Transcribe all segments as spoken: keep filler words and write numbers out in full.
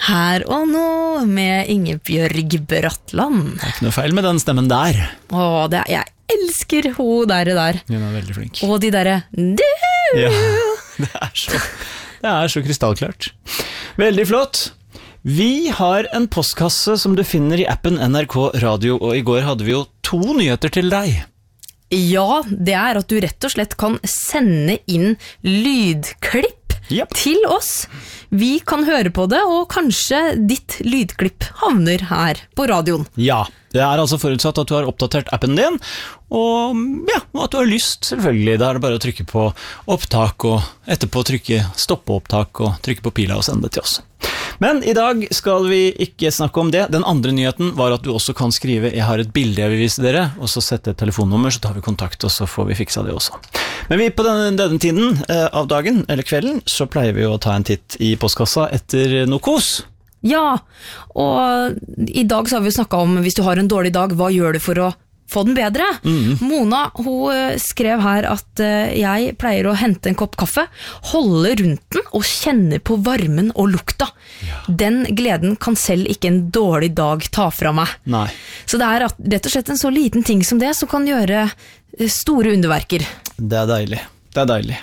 Her og nå med Ingebjørg Bratland. Det er ikke noe feil med den stemmen der. Åh, det er, jeg elsker hun der der. Hun er veldig flink. Og de derre du. Ja, det er så, det er så krystallklart. Veldig flott. Vi har en postkasse som du finner i appen N R K Radio, og i går hadde vi jo to nyheter til deg. Ja, det er at du rett og slett kan sende inn lydklipp Yep. til oss. Vi kan høre på det, og kanskje ditt lydklipp havner her på radioen. Ja, det er altså forutsatt at du har oppdatert appen din, og ja, og at du har lyst, selvfølgelig. Da er det bare å trykke på opptak, og etterpå trykke stoppe opptak, og trykke på pila og sende det til oss. Men i dag skal vi ikke snakke om det. Den andre nyheten var at du også kan skrive «Jeg har et bilde jeg vil vise dere», og så sette et telefonnummer, så tar vi kontakt, og så får vi fiksa det også. Men vi på denne, denne tiden eh, av dagen, eller kvelden, så pleier vi å ta en titt i postkassa etter noe kos. Ja, og i dag så har vi snakket om hvis du har en dårlig dag, hva gjør du for å få den bedre? Mm. Mona, hun skrev her at jeg pleier å hente en kopp kaffe, holde rundt den og kjenne på varmen og lukta. Ja. Den gleden kan selv ikke en dårlig dag ta fra meg. Nei. Så det er rett og slett en så liten ting som det som kan gjøre store underverker. Det er deilig, det er deilig.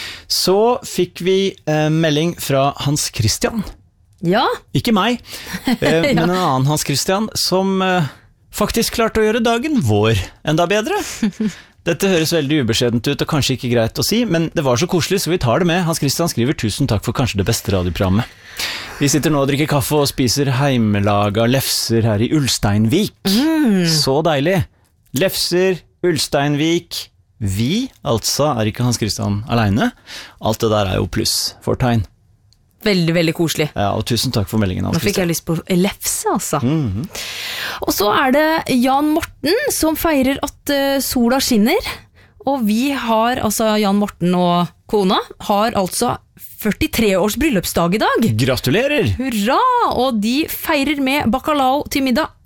Så fikk vi eh, melding fra Hans Christian. Ja. Ikke meg, eh, ja. men en annen Hans Christian som eh, faktisk klarte å gjøre dagen vår enda bedre. Dette høres veldig ubeskjedent ut og kanskje ikke greit å si, men det var så koselig, så vi tar det med. Hans Christian skriver tusen takk for kanskje det beste radioprogrammet. Vi sitter nå og drikker kaffe og spiser heimelaga lefser her i Ulsteinvik. Mm. Så deilig. Lefser, Ulsteinvik. Vi, altså, er ikke Hans Christian alene. Alt det der er jo pluss fortegn. Veldig, veldig koselig. Ja, og tusen takk for meldingen. Nå fikk jeg lyst på lefse, altså. Mm-hmm. Og så er det Jan Morten som feirer at uh, sola skinner. Og vi har, altså Jan Morten og kona, har altså førtitre års bryllupsdag i dag. Gratulerer! Hurra! Og de feirer med bacalao til middag.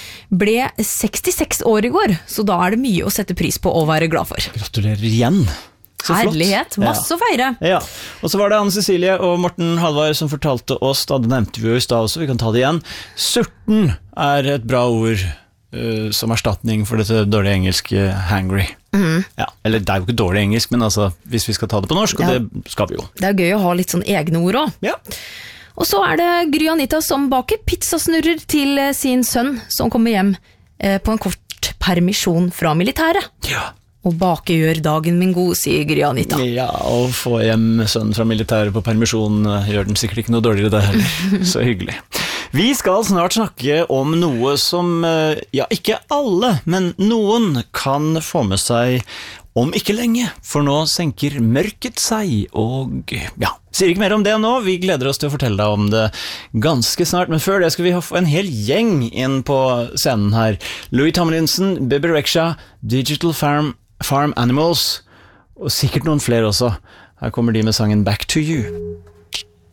Ble sekstiseks år i går, så da er det mye å sette pris på å være glad for. Gratulerer igjen! Herlighet, masse ja. å feire. Ja, og så var det Anne Cecilie og Morten Halvard som fortalte oss, da det nevnte vi jo i stad også, vi kan ta det igjen. Surten er et bra ord uh, som erstatning for dette dårlige engelske hangry. Mm. Ja, eller det er jo ikke dårlig engelsk, men altså, hvis vi skal ta det på norsk, og ja. Det skal vi jo. Det er gøy å ha litt sånn egne ord også. Ja. Og så er det Gry Anita som baker pizzasnurrer til sin sønn, som kommer hjem eh, på en kort permisjon fra militæret. Ja. Og bake gjør dagen min god, sier Gry Anita. Ja, og få hjem sønnen fra militæret på permisjon gjør den sikkert ikke noe dårligere det heller. Så hyggelig. Vi skal snart snakke om noe som, ja, ikke alle, men noen kan få med seg om ikke lenge. For nå senker mørket seg, og ja, sier ikke mer om det nå. Vi gleder oss til å fortelle deg om det ganske snart, men før det skal vi få en hel gjeng inn på scenen her. Louis Tomlinson, Bebe Rexha, Digital Farm, Farm Animals, og sikkert noen flere også. Her kommer de med sangen Back to You.